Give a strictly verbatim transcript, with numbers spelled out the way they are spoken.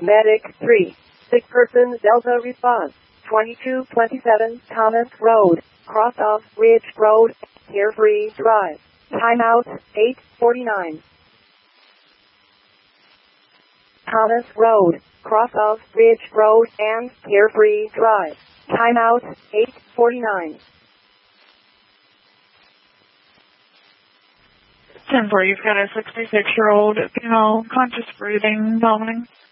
Medic three. Sick person Delta response. twenty-two twenty-seven Thomas Road. Cross of Ridge Road. Carefree Drive. Timeout eight forty-nine. Thomas Road. Cross of Ridge Road and Carefree Drive. Timeout eight forty-nine. ten four, you've got a sixty-six-year-old female conscious breathing, vomiting.